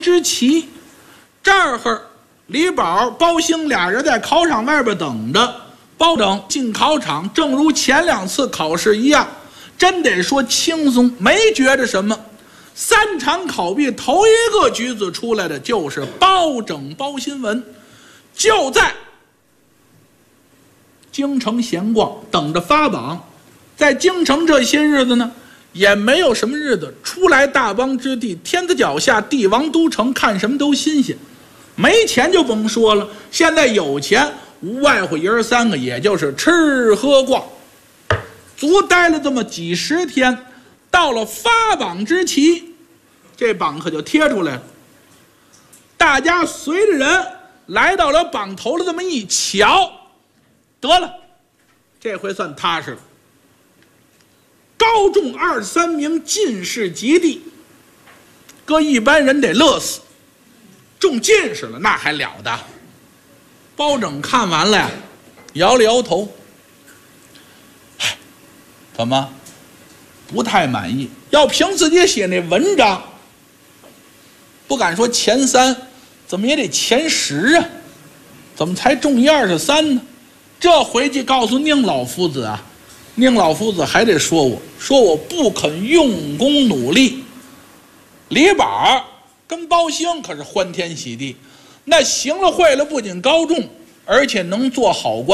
之齐，这儿李宝、包兴俩人在考场外边等着。包拯进考场，正如前2次考试一样，真得说轻松，没觉着什么。3场考毕，头一个举子出来的就是包拯包新文，就在京城闲逛，等着发榜。在京城这些日子呢，也没有什么日子，初来大邦之地，天子脚下，帝王都城，看什么都新鲜。没钱就甭说了，现在有钱无外乎爷儿3个，也就是吃喝逛，足待了这么几10天。到了发榜之期，这榜可就贴出来了。大家随着人来到了榜头了，这么一瞧，得了，这回算踏实了。高中23名进士及第，搁一般人得乐死，中进士了那还了得。包拯看完了呀，摇了摇头，怎么不太满意？要凭自己写那文章，不敢说前3，怎么也得前10啊？怎么才中1、2、3呢？这回去告诉宁老夫子啊，宁老夫子还得说我不肯用功努力。李宝跟包兴可是欢天喜地，那行了会了，不仅高中，而且能做好官。